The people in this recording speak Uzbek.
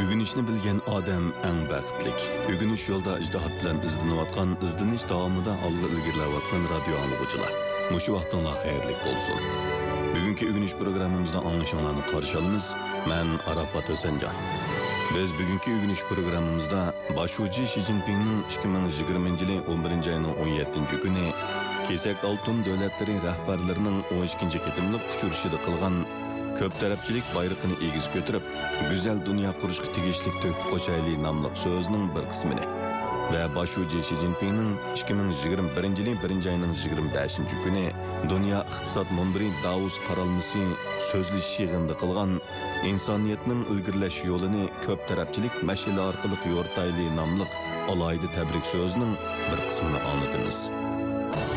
Ügünüşni bilgen odam eng baxtlik. Ügünüş yo'lda ijtihod bilan izlanayotgan, izdinish davomida olg'a ilgarilayotgan radio anglag'uchilar. Mushu vaqtinglar xayrli bo'lsin. Bugungi ügünüş programmamizda anglashinglarni qarshi olamiz. Men Arafat O'sanjon. Biz bugungi ügünüş programmamizda boshuvchi Xi Jinpingning 2020-yil 11-oyning 17-kuni Kesak oltin davlatlari rahbarlarining 12-chi qitimliq uchrashuvida qilgan ko'p tarafchilik bayrog'ini egiz ko'tarib, go'zal dunyo qurishga tegishli to'p qo'shayli nomli so'zning bir qismini va boshuvchi Xi Jinpingning 2021-yil 1-oyning 25-kuni dunyo iqtisod munbiri Davos qaralmasi so'zlashish yig'inida qilgan insoniyatning ilgirlash yo'lini ko'p tarafchilik mashina orqali yo'rtayli nomli alohida tabrik so'zining bir qismini anglatamiz.